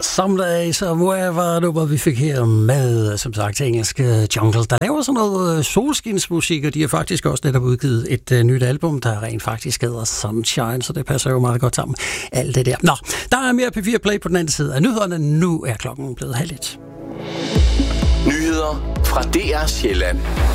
Somedays of Wherever nummer vi fik her med, som sagt, engelske Jungle, der laver sådan noget solskinsmusik, og de har faktisk også netop udgivet et nyt album, der rent faktisk hedder Sunshine, så det passer jo meget godt sammen, alt det der. Nå, der er mere P4 Play på den anden side af nyhederne. Nu er klokken blevet 12:30. Nyheder fra DR Sjælland.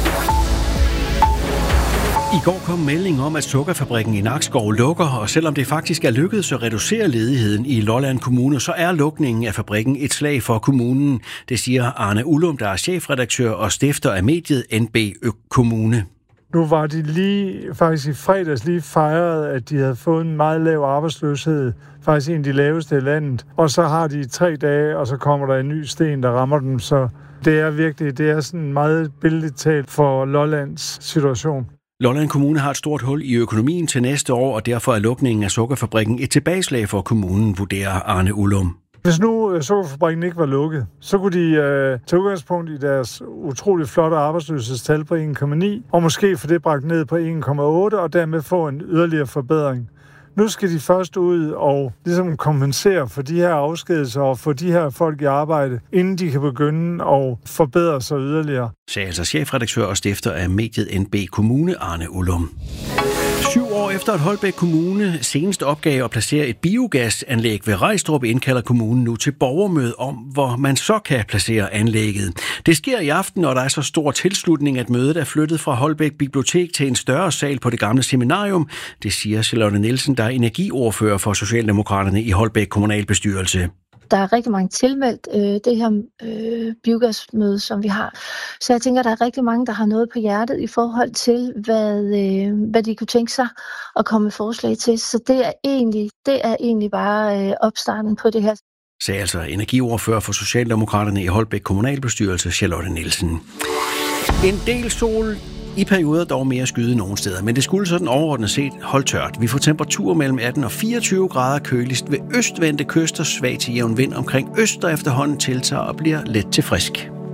I går kom melding om, at sukkerfabrikken i Nakskov lukker, og selvom det faktisk er lykkedes at reducere ledigheden i Lolland Kommune, så er lukningen af fabrikken et slag for kommunen. Det siger Arne Ullum, der er chefredaktør og stifter af mediet NB Kommune. Nu var de faktisk i fredags lige fejret, at de havde fået en meget lav arbejdsløshed, faktisk en af de laveste i landet. Og så har de 3 dage, og så kommer der en ny sten, der rammer dem. Så det er sådan meget billedligt talt for Lollands situation. Lolland Kommune har et stort hul i økonomien til næste år, og derfor er lukningen af sukkerfabrikken et tilbageslag for kommunen, vurderer Arne Ullum. Hvis nu sukkerfabrikken ikke var lukket, så kunne de tage udgangspunkt i deres utroligt flotte arbejdsløshedstal på 1,9, og måske få det bragt ned på 1,8, og dermed få en yderligere forbedring. Nu skal de først ud og ligesom kompensere for de her afskedelser og få de her folk i arbejde, inden de kan begynde at forbedre sig yderligere. Sagde altså chefredaktør og stifter af mediet NB Kommune, Arne Ullum. 7 år efter at Holbæk Kommune senest opgav at placere et biogasanlæg ved Rejstrup, indkalder kommunen nu til borgermøde om, hvor man så kan placere anlægget. Det sker i aften, og der er så stor tilslutning, at mødet er flyttet fra Holbæk Bibliotek til en større sal på det gamle seminarium. Det siger Charlotte Nielsen, der er energiordfører for Socialdemokraterne i Holbæk Kommunalbestyrelse. Der er rigtig mange tilmeldt det her biogasmøde, som vi har. Så jeg tænker, der er rigtig mange, der har noget på hjertet i forhold til, hvad de kunne tænke sig at komme med forslag til. Så det er egentlig bare opstarten på det her. Sagde altså energiordfører for Socialdemokraterne i Holbæk Kommunalbestyrelse, Charlotte Nielsen. En del sol i perioder dog mere skyde nogle steder, men det skulle sådan overordnet set holde tørt. Vi får temperaturer mellem 18 og 24 grader, køligst ved østvendte kyster, svag til jævn vind omkring øst, der efterhånden tiltager og bliver let til frisk.